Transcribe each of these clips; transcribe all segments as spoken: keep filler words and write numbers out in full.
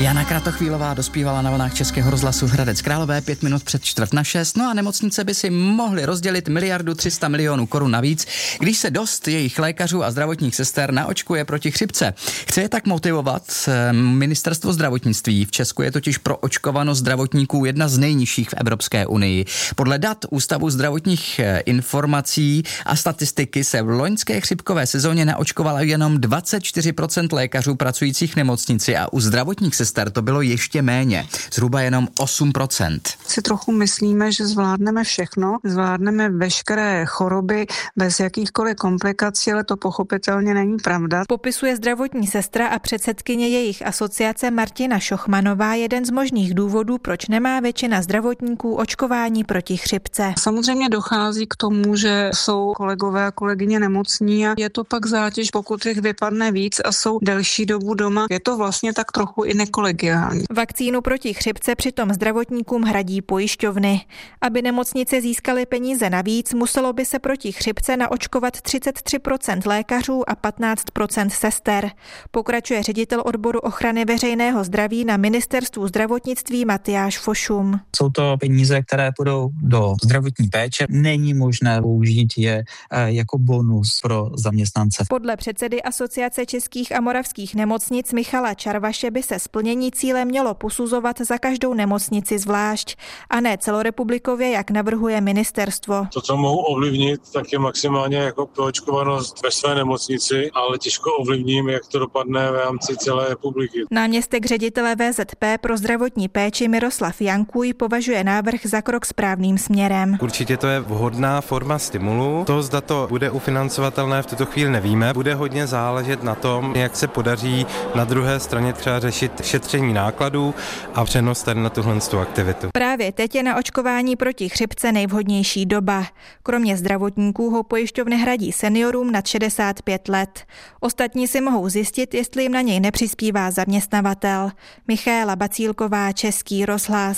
Jana Kratochvílová dospívala na vlnách Českého rozhlasu Hradec Králové pět minut před čtvrt na šest. No a nemocnice by si mohly rozdělit miliardu tři sta milionů korun navíc, když se dost jejich lékařů a zdravotních sester naočkuje proti chřipce. Chce je tak motivovat Ministerstvo zdravotnictví. V Česku je totiž pro očkovanost zdravotníků jedna z nejnižších v Evropské unii. Podle dat Ústavu zdravotních informací a statistiky se v loňské chřipkové sezóně naočkovalo jenom dvacet čtyři procent lékařů pracujících v nemocnici a u zdravotních sester to bylo ještě méně, zhruba jenom osm procent. Si trochu myslíme, že zvládneme všechno, zvládneme veškeré choroby bez jakýchkoliv komplikací, ale to pochopitelně není pravda. Popisuje zdravotní sestra a předsedkyně jejich asociace Martina Šochmanová jeden z možných důvodů, proč nemá většina zdravotníků očkování proti chřipce. Samozřejmě dochází k tomu, že jsou kolegové a kolegyně nemocní a je to pak zátěž, pokud jich vypadne víc a jsou delší dobu doma. Je to vlastně tak trochu i nekolegiální. Vakcínu proti chřipce přitom zdravotníkům hradí pojišťovny. Aby nemocnice získaly peníze navíc, muselo by se proti chřipce naočkovat třicet tři procent lékařů a patnáct procent sester. Pokračuje ředitel odboru ochrany veřejného zdraví na Ministerstvu zdravotnictví Matyáš Fošum. Jsou to peníze, které půjdou do zdravotní péče. Není možné použít je jako bonus pro zaměstnance. Podle předsedy Asociace českých a moravských nemocnic Michala Čarvaše by se splnění cíle mělo posuzovat za každou nemocnici zvlášť a ne celorepublikově, jak navrhuje ministerstvo. To, co mohu ovlivnit, tak je maximálně jako proočkovanost ve své nemocnici, ale těžko ovlivním, jak to dopadne v rámci celé republiky. Náměstek ředitele V Z P pro zdravotní péči Miroslav Jankuj považuje návrh za krok správným směrem. Určitě to je vhodná forma stimulu. To, zda to bude ufinancovatelné, v tuto chvíli nevíme. Bude hodně záležet na tom, jak se podaří na druhé straně třeba řešit šetření nákladů a přenos tady na tuhle aktivitu. Právě teď je na očkování proti chřipce nejvhodnější doba. Kromě zdravotníků ho pojišťovny hradí seniorům nad šedesát pět let. Ostatní si mohou zjistit, jestli jim na něj nepřispívá zaměstnavatel. Michaela Bacílková, Český rozhlas.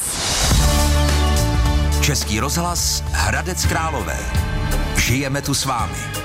Český rozhlas Hradec Králové. Žijeme tu s vámi.